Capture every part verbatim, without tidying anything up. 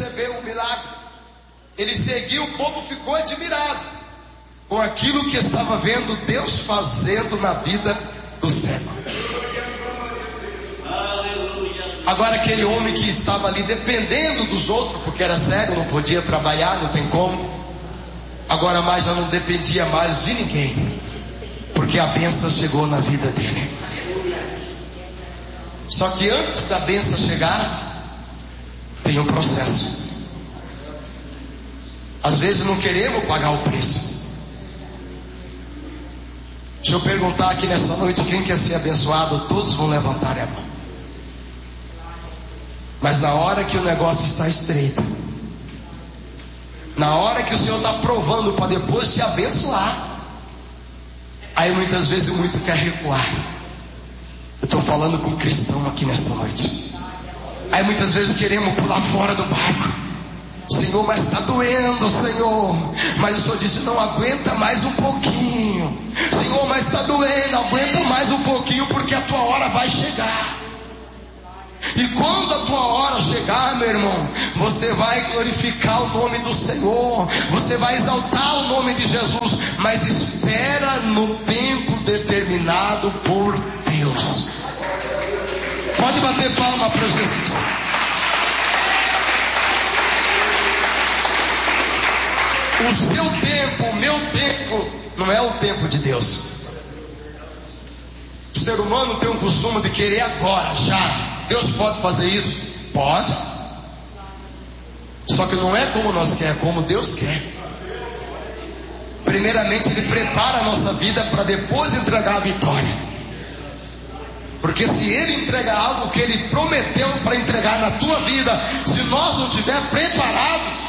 recebeu o milagre. Ele seguiu, o povo ficou admirado com aquilo que estava vendo Deus fazendo na vida do cego. Agora aquele homem que estava ali dependendo dos outros, porque era cego, não podia trabalhar, não tem como. Agora mais já não dependia mais de ninguém, porque a bênção chegou na vida dele. Só que antes da bênção chegar, tem um processo. Às vezes não queremos pagar o preço. Deixa eu perguntar aqui nessa noite, quem quer ser abençoado? Todos vão levantar a mão. Mas na hora que o negócio está estreito, na hora que o Senhor está provando para depois te abençoar, aí muitas vezes muito quer recuar. Eu estou falando com um cristão aqui nesta noite. Aí muitas vezes queremos pular fora do barco. Senhor, mas está doendo, Senhor. Mas o Senhor disse, não, aguenta mais um pouquinho. Senhor, mas está doendo, aguenta mais um pouquinho, porque a tua hora vai chegar. E quando a tua hora chegar, meu irmão, você vai glorificar o nome do Senhor, você vai exaltar o nome de Jesus, mas espera no tempo determinado por Deus. Pode bater palma para Jesus. O seu tempo, o meu tempo, não é o tempo de Deus. O ser humano tem um costume de querer agora, já. Deus pode fazer isso? Pode. Só que não é como nós queremos, é como Deus quer. Primeiramente Ele prepara a nossa vida para depois entregar a vitória. Porque se Ele entregar algo que Ele prometeu para entregar na tua vida, se nós não estiver preparado,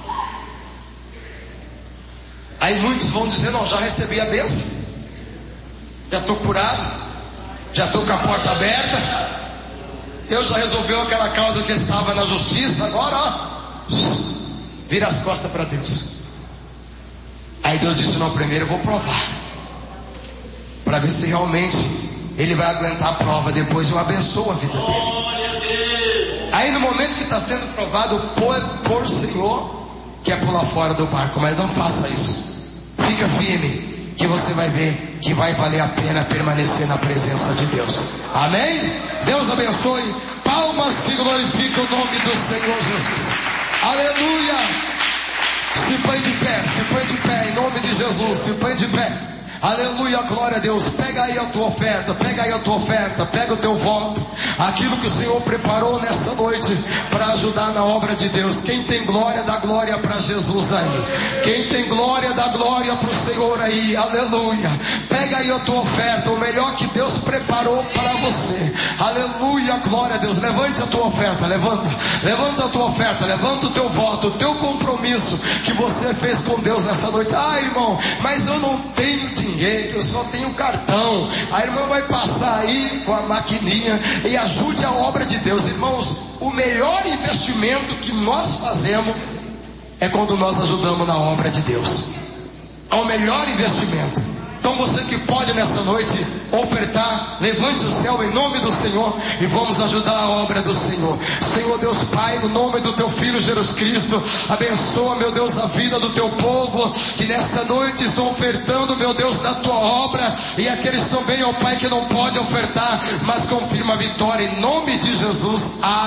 aí muitos vão dizer, não, já recebi a bênção, já estou curado, já estou com a porta aberta, Deus já resolveu aquela causa que estava na justiça, agora ó, vira as costas para Deus. Aí Deus disse, não, primeiro eu vou provar, para ver se realmente ele vai aguentar a prova, depois eu abençoo a vida dele. Aí no momento que está sendo provado por, por o Senhor, quer pular fora do barco, mas não faça isso. Fica firme, que você vai ver que vai valer a pena permanecer na presença de Deus. Amém? Deus abençoe. Palmas que glorificam o nome do Senhor Jesus. Aleluia. Se põe de pé, se põe de pé em nome de Jesus. Se põe de pé. Aleluia, glória a Deus. Pega aí a tua oferta, pega aí a tua oferta, pega o teu voto, aquilo que o Senhor preparou nessa noite para ajudar na obra de Deus. Quem tem glória, dá glória para Jesus aí. Quem tem glória, dá glória para o Senhor aí. Aleluia. Pega aí a tua oferta, o melhor que Deus preparou para você. Aleluia, glória a Deus. Levante a tua oferta, levanta, levanta a tua oferta, levanta o teu voto, o teu compromisso que você fez com Deus nessa noite. Ah, irmão, mas eu não tenho dinheiro. Eu só tenho cartão. A irmã vai passar aí com a maquininha e ajude a obra de Deus. Irmãos, o melhor investimento que nós fazemos é quando nós ajudamos na obra de Deus. É o melhor investimento. Então você que pode nessa noite ofertar, levante o céu em nome do Senhor e vamos ajudar a obra do Senhor. Senhor Deus Pai, no nome do teu Filho Jesus Cristo, abençoa, meu Deus, a vida do teu povo que nesta noite estão ofertando, meu Deus, da tua obra, e aqueles também, ó Pai, que não podem ofertar, mas confirma a vitória em nome de Jesus. Amém.